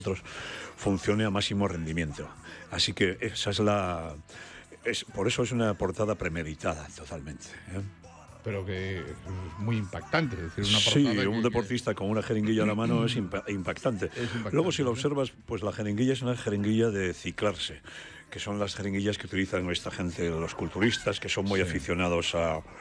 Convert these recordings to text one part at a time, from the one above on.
funcione a máximo rendimiento. Así que esa por eso es una portada premeditada totalmente, ¿eh? Pero que es muy impactante, es decir, una Sí, portada un deportista con una jeringuilla en la mano es impactante. Luego, si lo observas, pues la jeringuilla es una jeringuilla de ciclarse, que son las jeringuillas que utilizan esta gente, los culturistas, que son muy aficionados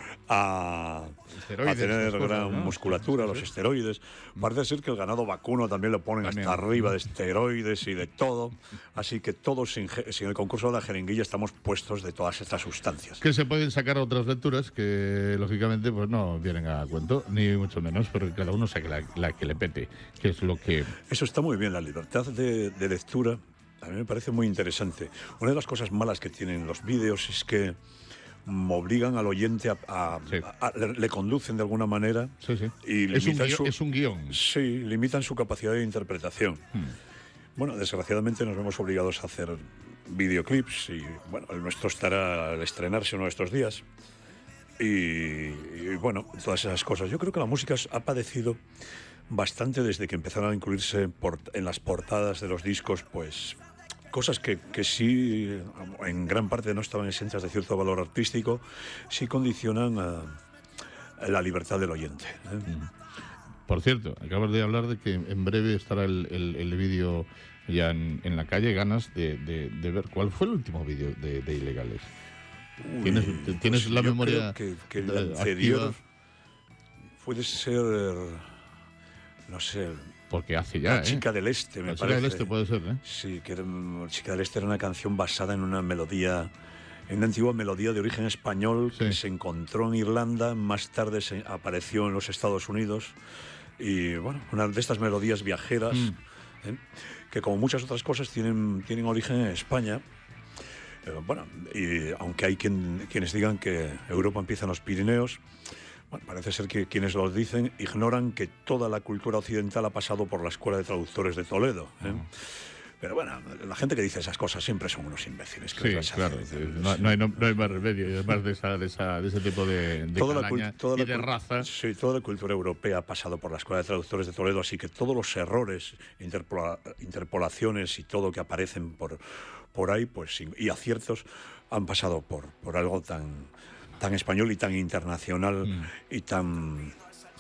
a tener gran musculatura, los esteroides. Parece ser que el ganado vacuno también lo ponen hasta arriba de esteroides y de todo. Así que todos, sin el concurso de la jeringuilla, estamos puestos de todas estas sustancias. Que se pueden sacar otras lecturas que, lógicamente, pues no vienen a cuento, ni mucho menos, pero cada uno saque la que le pete, que es lo que... Eso está muy bien, la libertad de lectura. A mí me parece muy interesante. Una de las cosas malas que tienen los vídeos es que obligan al oyente le conducen de alguna manera. Sí, sí. Y es un guión. Sí, limitan su capacidad de interpretación. Bueno, desgraciadamente nos vemos obligados a hacer videoclips y, bueno, el nuestro estará al estrenarse uno de estos días. Y bueno, todas esas cosas. Yo creo que la música ha padecido bastante desde que empezaron a incluirse en las portadas de los discos, pues cosas que sí, en gran parte no estaban exentas de cierto valor artístico, sí condicionan a la libertad del oyente, ¿eh? Por cierto, acabas de hablar de que en breve estará el vídeo ya en la calle. Ganas de ver cuál fue el último vídeo de Ilegales. ¿Tienes pues la memoria creo que el anterior puede ser, no sé, porque hace ya, La Chica del Este, me parece. La Chica del Este puede ser, ¿eh? Sí, que Chica del Este era una canción basada en una antigua melodía de origen español que se encontró en Irlanda, más tarde apareció en los Estados Unidos, y bueno, una de estas melodías viajeras, que como muchas otras cosas tienen origen en España. Bueno, y aunque hay quienes digan que Europa empieza en los Pirineos, bueno, parece ser que quienes lo dicen ignoran que toda la cultura occidental ha pasado por la Escuela de Traductores de Toledo, ¿eh? Pero bueno, la gente que dice esas cosas siempre son unos imbéciles. Sí, claro, no hay más remedio, y además de ese tipo de calaña y de raza. Sí, toda la cultura europea ha pasado por la Escuela de Traductores de Toledo, así que todos los errores, interpolaciones y todo que aparecen por ahí, pues, y aciertos, han pasado por algo tan español y tan internacional y tan...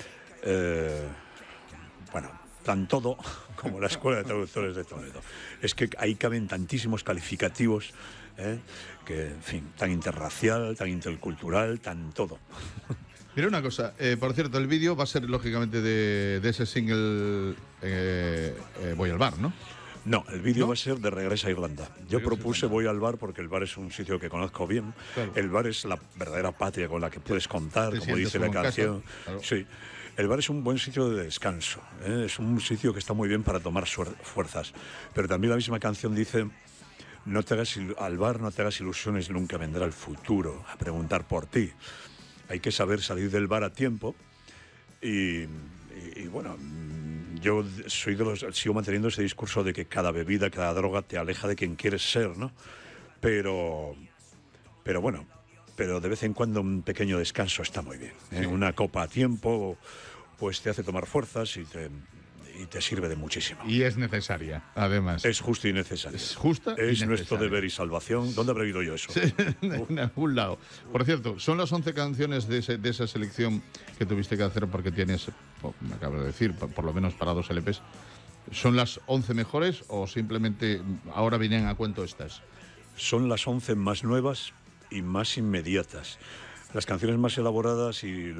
tan todo como la Escuela de Traductores de Toledo. Es que ahí caben tantísimos calificativos, que, en fin, tan interracial, tan intercultural, tan todo. Mira una cosa, por cierto, el vídeo va a ser lógicamente de ese single Voy al bar, ¿no? No, el vídeo va a ser de Regresa a Irlanda. Yo propuse Voy al bar porque el bar es un sitio que conozco bien. Claro. El bar es la verdadera patria con la que puedes contar, como dice la canción. Claro. Sí. El bar es un buen sitio de descanso, ¿eh? Es un sitio que está muy bien para tomar fuerzas. Pero también la misma canción dice: al bar no te hagas ilusiones, nunca vendrá el futuro a preguntar por ti. Hay que saber salir del bar a tiempo y bueno, yo sigo manteniendo ese discurso de que cada bebida, cada droga te aleja de quien quieres ser, ¿no? Pero bueno, de vez en cuando un pequeño descanso está muy bien, ¿eh? Sí. Una copa a tiempo, pues te hace tomar fuerzas y te sirve de muchísimo. Y es necesaria, además. Es justa y necesaria. Es justa y necesaria. Nuestro deber y salvación. ¿Dónde habré oído yo eso? Sí, en algún lado. Por cierto, son las 11 canciones de esa selección que tuviste que hacer porque tienes, me acabo de decir, por lo menos para 2 LPs. ¿Son las 11 mejores o simplemente ahora vienen a cuento estas? Son las 11 más nuevas y más inmediatas. Las canciones más elaboradas y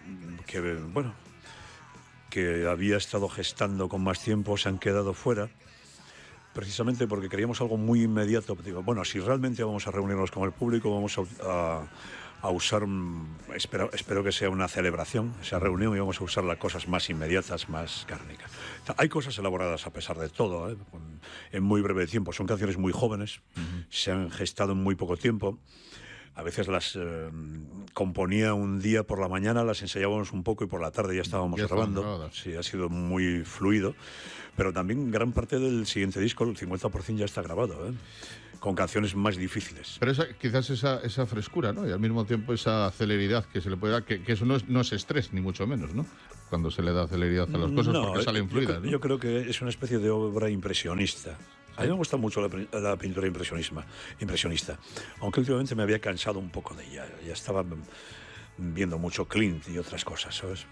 que había estado gestando con más tiempo se han quedado fuera, precisamente porque queríamos algo muy inmediato. Digo, bueno, si realmente vamos a reunirnos con el público, vamos a usar, espero que sea una celebración, esa reunión, y vamos a usar las cosas más inmediatas, más cárnicas. Hay cosas elaboradas a pesar de todo, en muy breve tiempo. Son canciones muy jóvenes, se han gestado en muy poco tiempo. A veces las componía un día por la mañana, las ensayábamos un poco y por la tarde ya estábamos grabando. Sí, ha sido muy fluido. Pero también gran parte del siguiente disco, el 50% ya está grabado, con canciones más difíciles. Pero quizás esa frescura, ¿no? Y al mismo tiempo esa celeridad que se le puede dar, que eso no es estrés, ni mucho menos, ¿no? cuando se le da celeridad a las cosas porque salen fluidas. Yo creo que es una especie de obra impresionista. A mí me gusta mucho la pintura impresionista, aunque últimamente me había cansado un poco de ella. Ya estaba viendo mucho Klimt y otras cosas, ¿sabes?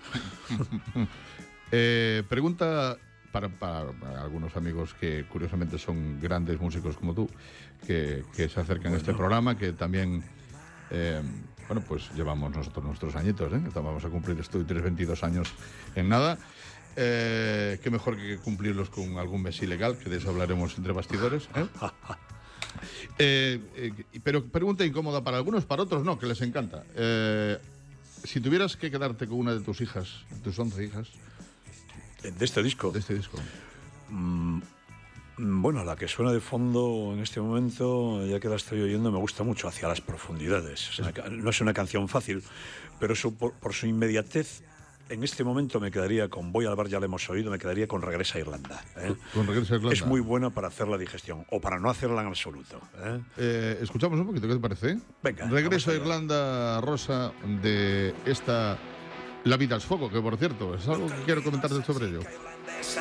Pregunta para algunos amigos que curiosamente son grandes músicos como tú, que se acercan a este programa, que también, bueno, pues llevamos nosotros nuestros añitos, ¿eh? Vamos a cumplir esto 22 años en nada. Qué mejor que cumplirlos con algún mes ilegal, que de eso hablaremos entre bastidores, pero pregunta incómoda para algunos, para otros no, que les encanta. Si tuvieras que quedarte con una de tus hijas, tus 11 hijas... ¿De este disco? De este disco. Bueno, la que suena de fondo en este momento, ya que la estoy oyendo, me gusta mucho, Hacia las profundidades. No es una canción fácil, pero por su inmediatez, en este momento me quedaría con Voy al bar, ya la hemos oído, me quedaría con Regresa a Irlanda. ¿Con Regresa a Irlanda? Es muy buena para hacer la digestión, o para no hacerla en absoluto. Escuchamos un poquito, ¿qué te parece? Venga. Regresa a Irlanda, Rosa, de esta La vida es fuego, que por cierto, es algo que quiero comentarte sobre ello.